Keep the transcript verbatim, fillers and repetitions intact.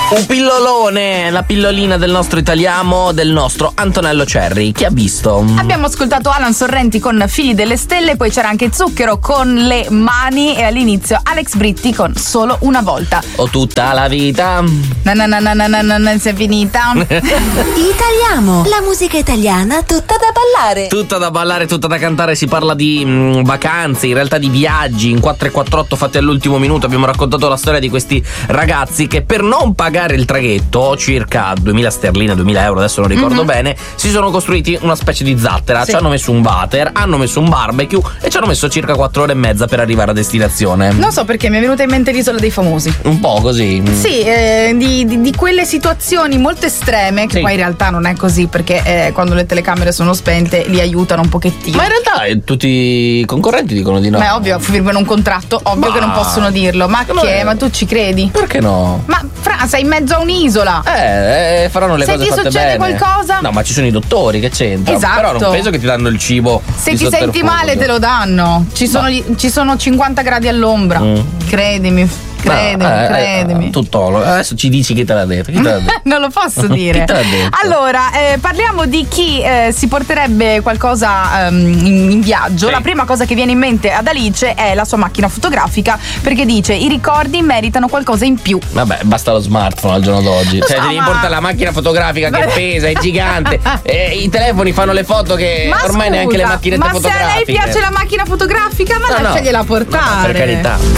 Un pillolone, la pillolina del nostro Italiamo, del nostro Antonello Cerri. Chi ha visto? Abbiamo ascoltato Alan Sorrenti con Figli delle Stelle, poi c'era anche Zucchero con Le Mani e all'inizio Alex Britti con Solo una volta. O tutta la vita. Na na na na na na na na, si è finita. Italiamo, la musica italiana tutta da ballare. Tutta da ballare, tutta da cantare. Si parla di mh, vacanze, in realtà di viaggi in quattro e quarantotto fatti all'ultimo minuto. Abbiamo raccontato la storia di questi ragazzi che per non pagare il traghetto, circa duemila sterline, duemila euro, adesso non ricordo mm-hmm. bene, si sono costruiti una specie di zattera, sì. Ci hanno messo un water, hanno messo un barbecue e ci hanno messo circa quattro ore e mezza per arrivare a destinazione. Non so perché mi è venuta in mente l'Isola dei Famosi. Un po' così. Sì, eh, di, di, di quelle situazioni molto estreme, che sì. Poi in realtà non è così, perché eh, quando le telecamere sono spente li aiutano un pochettino. Ma in realtà eh, tutti i concorrenti dicono di no. Ma è ovvio, firmano un contratto, ovvio ma... che non possono dirlo. Ma ma che? è... Ma tu ci credi? Perché no? Ma Fra, sei in mezzo a un'isola. Eh, eh faranno le se cose ti fatte succede bene. qualcosa? No, ma ci sono i dottori, che c'entra? Esatto. Però non penso che ti danno il cibo. Se ti senti male te lo danno. Ci sono, no. ci sono cinquanta gradi all'ombra. Mm. Credimi. Credimi, no, eh, credimi. Tutto. Adesso ci dici chi te l'ha detto. Chi te l'ha detto? Non lo posso dire. Chi te l'ha detto? Allora, eh, parliamo di chi eh, si porterebbe qualcosa um, in, in viaggio. Sì. La prima cosa che viene in mente ad Alice è la sua macchina fotografica, perché dice i ricordi meritano qualcosa in più. Vabbè, basta lo smartphone al giorno d'oggi. Lo cioè, so, devi ma... portare la macchina fotografica che pesa, è gigante. E i telefoni fanno le foto che ma ormai scusa, neanche le macchinette ma fotografiche. Ma se a lei piace la macchina fotografica, ma no, lasciagliela no. portare. No, per carità.